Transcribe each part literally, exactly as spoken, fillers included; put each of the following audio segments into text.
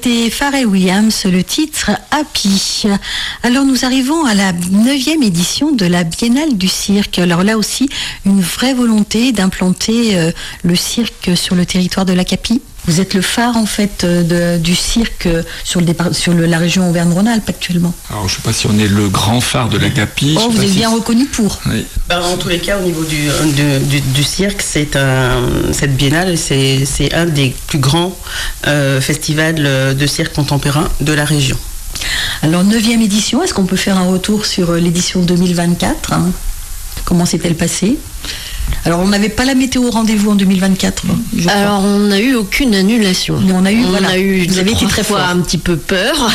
C'était Pharrell Williams, le titre Happy. Alors nous arrivons à la neuvième édition de la Biennale du cirque. Alors là aussi, une vraie volonté d'implanter euh, le cirque sur le territoire de l'Acapie. Vous êtes le phare en fait de, du cirque sur, le départ, sur le, la région Auvergne-Rhône-Alpes actuellement. Alors je ne sais pas si on est le grand phare de l'Acapie. Oh, vous êtes si bien reconnu pour. Oui. Ben, en tous les cas, au niveau du, du, du, du cirque, c'est un, cette biennale, c'est, c'est un des plus grands euh, festivals de cirque contemporain de la région. Alors neuvième édition, est-ce qu'on peut faire un retour sur l'édition deux mille vingt-quatre, hein? Comment s'est-elle passée? Alors, on n'avait pas la météo au rendez-vous en deux mille vingt-quatre. Alors, on n'a eu aucune annulation. Mais on a eu, on voilà, a eu vous avez été très fois fort. un petit peu peur.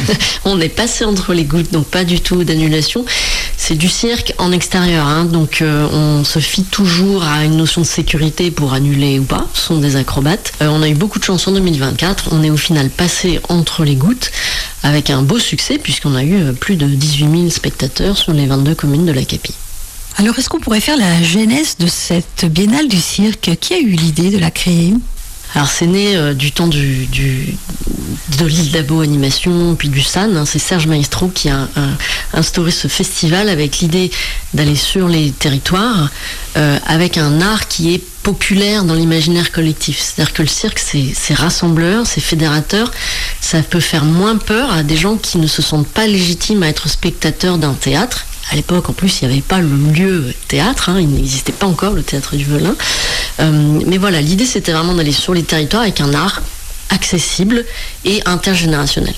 On est passé entre les gouttes, donc pas du tout d'annulation. C'est du cirque en extérieur, hein, donc euh, on se fie toujours à une notion de sécurité pour annuler ou pas. Ce sont des acrobates. Euh, on a eu beaucoup de chance en deux mille vingt-quatre. On est au final passé entre les gouttes avec un beau succès puisqu'on a eu plus de dix-huit mille spectateurs sur les vingt-deux communes de l'Acapie. Alors, est-ce qu'on pourrait faire la genèse de cette biennale du cirque? Qui a eu l'idée de la créer? Alors, c'est né euh, du temps du, du, de l'île d'Abo Animation, puis du S A N. Hein, c'est Serge Maestro qui a, a instauré ce festival avec l'idée d'aller sur les territoires euh, avec un art qui est populaire dans l'imaginaire collectif. C'est-à-dire que le cirque, c'est, c'est rassembleur, c'est fédérateur. Ça peut faire moins peur à des gens qui ne se sentent pas légitimes à être spectateurs d'un théâtre. À l'époque, en plus, il n'y avait pas le lieu théâtre, hein, il n'existait pas encore le théâtre du Velin. Euh, mais voilà, l'idée, c'était vraiment d'aller sur les territoires avec un art accessible et intergénérationnel.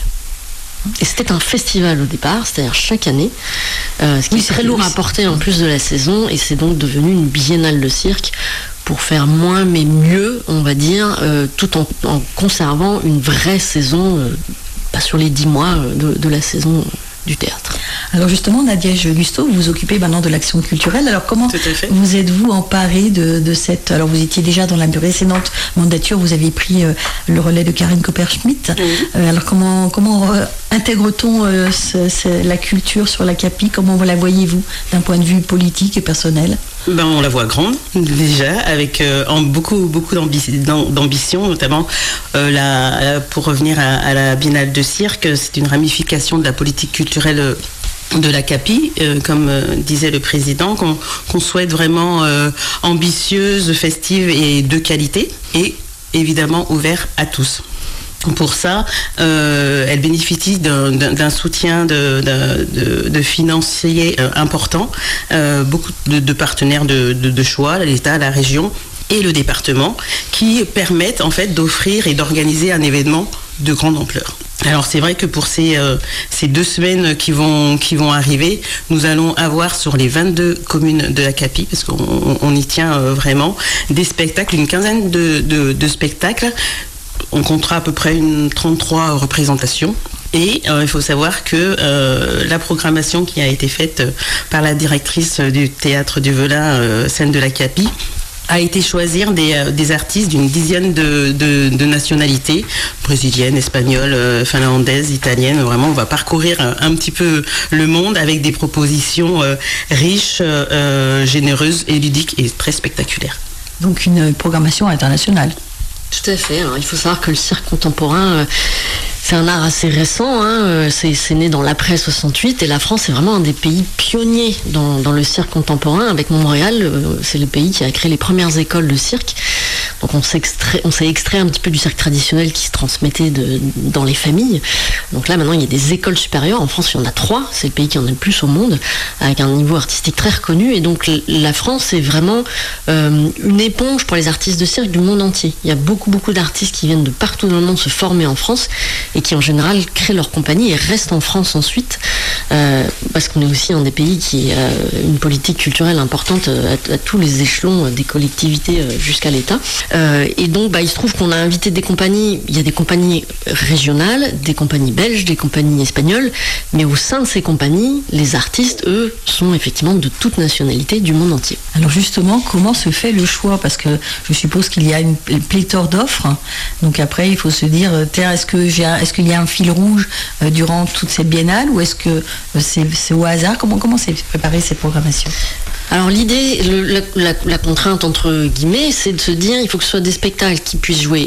Et c'était un festival au départ, c'est-à-dire chaque année, euh, ce qui oui, est très lourd à porter en plus de la saison, et c'est donc devenu une biennale de cirque pour faire moins mais mieux, on va dire, euh, tout en, en conservant une vraie saison, euh, pas sur les dix mois de, de la saison euh, du théâtre. Alors justement, Nadège Gusto, vous vous occupez maintenant de l'action culturelle. Alors comment vous êtes-vous emparé de, de cette... Alors vous étiez déjà dans la précédente mandature, vous aviez pris euh, le relais de Karine Copper-Schmitt. Oui. Euh, alors comment, comment euh, intègre-t-on euh, ce, ce, la culture sur l'Acapie? Comment la voyez-vous d'un point de vue politique et personnel? Ben, on la voit grande déjà, avec euh, en beaucoup beaucoup d'ambi- d'ambition, notamment euh, la, pour revenir à, à la Biennale de cirque, c'est une ramification de la politique culturelle de l'Acapie, euh, comme euh, disait le président, qu'on, qu'on souhaite vraiment euh, ambitieuse, festive et de qualité, et évidemment ouvert à tous. Pour ça, euh, elle bénéficie d'un, d'un, d'un soutien de, de, de, de financiers euh, importants, euh, beaucoup de, de partenaires de, de, de choix, l'État, la région et le département, qui permettent en fait d'offrir et d'organiser un événement de grande ampleur. Alors c'est vrai que pour ces, euh, ces deux semaines qui vont, qui vont arriver, nous allons avoir sur les vingt-deux communes de l'Acapie, parce qu'on on y tient euh, vraiment, des spectacles, une quinzaine de, de, de spectacles. On comptera à peu près une trente-trois représentations. Et euh, il faut savoir que euh, la programmation qui a été faite par la directrice du théâtre du Velin, euh, scène de l'Acapie, a été choisir des, euh, des artistes d'une dizaine de, de, de nationalités, brésiliennes, espagnoles, euh, finlandaises, italiennes. Vraiment, on va parcourir un, un petit peu le monde avec des propositions euh, riches, euh, généreuses et ludiques et très spectaculaires. Donc une programmation internationale. Tout à fait. Alors, il faut savoir que le cirque contemporain, euh, c'est un art assez récent. Hein, c'est, c'est né dans l'après soixante-huit et la France est vraiment un des pays pionniers dans, dans le cirque contemporain. Avec Montréal, euh, c'est le pays qui a créé les premières écoles de cirque. Donc on s'est extrait, on s'est extrait un petit peu du cirque traditionnel qui se transmettait de, dans les familles. Donc là maintenant il y a des écoles supérieures. En France il y en a trois. C'est le pays qui en a le plus au monde, avec un niveau artistique très reconnu. Et donc la France est vraiment euh, une éponge pour les artistes de cirque du monde entier. Il y a beaucoup beaucoup d'artistes qui viennent de partout dans le monde se former en France et qui en général créent leur compagnie et restent en France ensuite. Euh, parce qu'on est aussi un des pays qui a une politique culturelle importante à, à tous les échelons des collectivités jusqu'à l'État. Euh, et donc bah, il se trouve qu'on a invité des compagnies, il y a des compagnies régionales, des compagnies belges, des compagnies espagnoles, mais au sein de ces compagnies, les artistes, eux, sont effectivement de toute nationalité du monde entier. Alors justement, comment se fait le choix? Parce que je suppose qu'il y a une pléthore d'offres, donc après il faut se dire, tiens, est-ce que j'ai un, est-ce qu'il y a un fil rouge euh, durant toute cette biennale ou est-ce que euh, c'est, c'est au hasard? Comment, comment s'est préparée cette programmation? Alors l'idée, le, la, la, la contrainte entre guillemets, c'est de se dire il faut que ce soit des spectacles qui puissent jouer